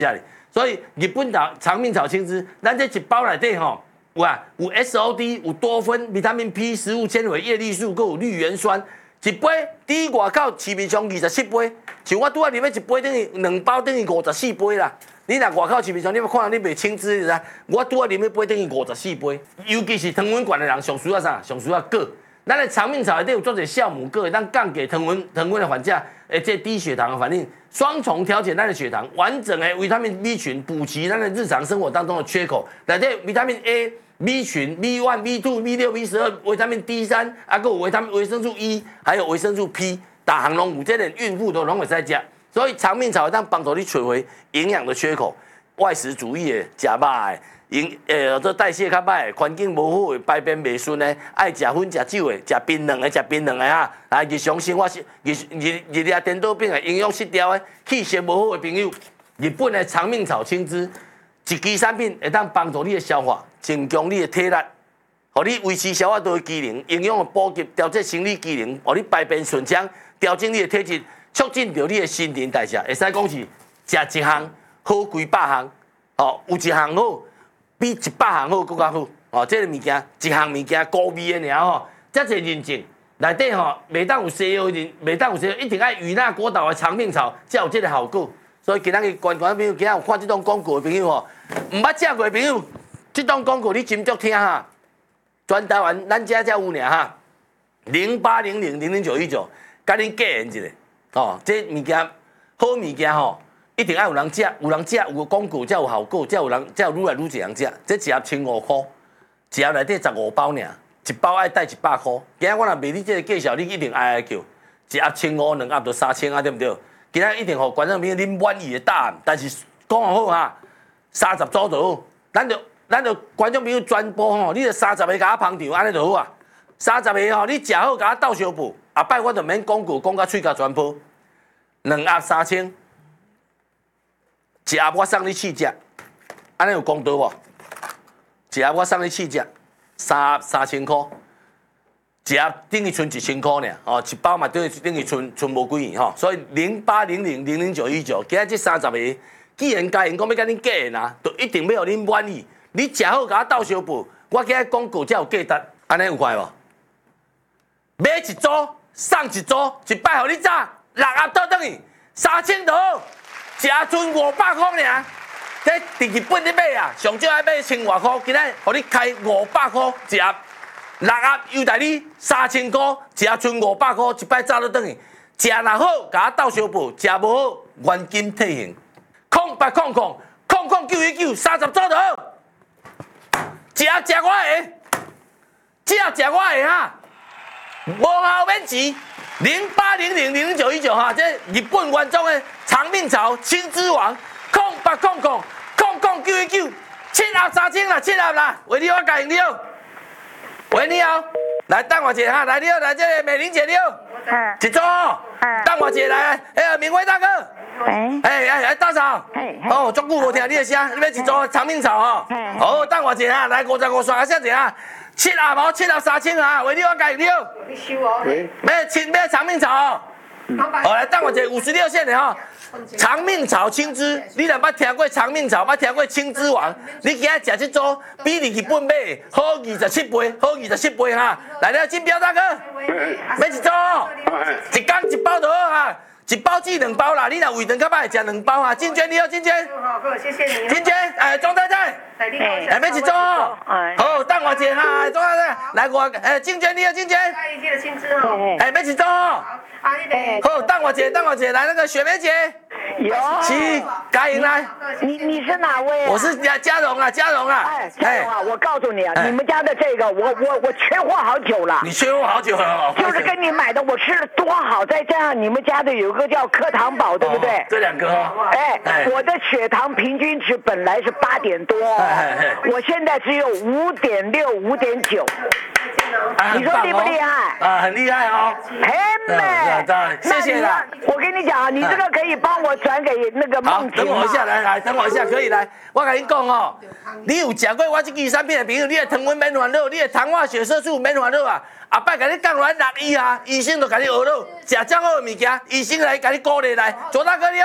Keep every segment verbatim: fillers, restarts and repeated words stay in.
下哩。所以日本草长命草青汁，咱这一包内底吼，有啊，有 S O D， 有多酚、维他命 P、食物纤维、叶绿素，还有绿原酸。一杯伫外口市面上二十七杯，像我拄仔入去一杯等于两包等于五十四杯啦。你若外口市面上，你要看你卖青汁的，我拄仔入去杯等于五十四杯。尤其是糖分悬的人，上需要啥？上需要铬。咱的长命草内底有做者酵母铬，当降低糖分糖分的患者，诶，这低血糖的反应，双重调节咱的血糖，完整的维他命 B 群补齐咱的日常生活当中的缺口。内底维他命 A。B 群 B 一、B 二、B 六、B 十二，维他命 D 三，啊，还有维他命维生素 E， 还有维生素 P， 大行拢有，这连孕妇都拢会使食。所以长命草会当帮助你找回营养的缺口。外食主义的食肉的，营诶，做代谢较歹，环境无好的，排便袂顺的，爱食薰食酒的，食槟榔的，食槟榔的哈。啊，日常生活是日日日日颠倒病的，营养失调的，气血无好的朋友，日本的长命草青汁。一支产品会当帮助你的消化，增强你的体力，互你维持消化道的机能，营养的补给，调节生理机能，互你排便顺畅，调整你的体质，促进着你的新陈代谢。会使讲是食一项好几百项，哦，有一项好比一百项好更加好。哦，这个物件一项物件高味的尔吼，遮侪认证内底吼，袂当有西药认，袂当有西药，一定爱与那国岛的长命草才有这个效果。所以今仔日观众朋友，今仔有看这档广告的朋友吼，唔捌食过的朋友，这档广告你斟酌听哈。全台湾咱遮才有尔哈，零八零零零零九一九，甲恁教言一下哦。这物件好物件吼，一定要有人食，有人食有广告才有效果，才有人才有愈来愈侪人食。这一盒千五块，一盒内底十五包尔，一包爱带一百块。今仔我若卖你这个介绍，你一定爱来叫，一盒千五，两盒就三千啊，对不对？今仔一定互观众朋友恁满意的答案，但是讲好哈，三十组就好，咱就咱就观众朋友宣布吼，你就三十个甲我捧场，安尼就好啊。三十个吼，你食好甲我斗相补，后摆我就免广告讲到喙角全破。两盒三千，一盒我送你试食，安尼有公道无？一盒我送你试食，三盒三千块。一盒等于剩一千块呢，哦，一包嘛等于等于剩剩无几元吼，所以零八零零零零九一九，今仔这三十个，既然家人讲要甲恁价的呐，就一定要互恁满意。你食好甲我斗相补，我今仔广告才有价值，安尼有快无？买一组送一组，一摆互你炸六盒倒等于三千多，一盒剩五百块尔。这伫日本咧买啊，上少爱买千外块，今仔互你开五百块一盒。六盒优待你三千块，一盒剩五百块，一摆炸到等于。食若好，甲我斗相补；食无好，原金退现。空八空空空空九一九，三十组就好。一盒食我的，只盒食我的哈，无效免钱。零八零零零零九一九哈，这日本原装的长命草青之王，空八空空空空九一九，七盒三千啦，七盒啦，为你我家用了。喂，你好，来等我一下哈，来你好，来这个美玲姐你好，一组哦，等我一下来，哎，明辉大哥， 喂， 哎哎哎，大嫂，哦，足久无听你的声，你要一组长命草哦，好，等我一下，来五十五刷下一下，七盒毛，七盒三千啊，为你我家用了， 你收哦， 要青要长命草哦，好来等我一下，五十六线的哈。长命草青汁，你若捌听过长命草，捌听过青汁王，你今仔食这组比你日本买好二十七倍，好二十七倍哈！来了，金彪大哥，买一组，一天一包就好哈，一包至两包啦。你若胃肠较歹，食两包哈。金娟你好，金娟， 好，好，谢谢你。 金娟，哎，庄太太，哎，买一组，好，等我一下哈，庄太太，来我，哎，金娟你好，金娟， 嘉义记得青汁哦， 哎，买一组。 啊，你得好，等我姐，等我姐，来那个雪梅姐， 有， 七，嘉颖来， 你你是哪位、啊？ 我是嘉嘉荣啊，嘉荣啊。 哎，嘉荣啊，我告诉你啊，你们家的这个，我我我缺货好久了。 你缺货好久了。 就是跟你买的，我吃的多好，再加上你们家的有一个叫课堂宝，对不对？ 哦、这两个哦。 哎，哎我的血糖平均值本来是八点多，哎哎我现在只有五点六、五点九。 啊、 你说厉不厉害？ 啊，很厉害哦。 很美， 谢谢啦。 我跟你讲啊，你这个可以帮我转给那个梦婷。 等我一下，来来，等我一下，可以来。我跟你讲哦，你有吃过我这支产品的朋友，你的糖分免烦恼，你的糖化血色素免烦恼啊。后摆甲你降落来六医啊，医生就甲你学了，食这好的物件，医生来甲你鼓励来。左大哥你好，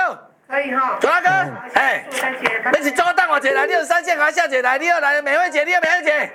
可以哈。 左大哥，哎， 祝三姐， 你是周等我姐来，你有三线还下姐来，你有来美惠姐，你有美惠姐。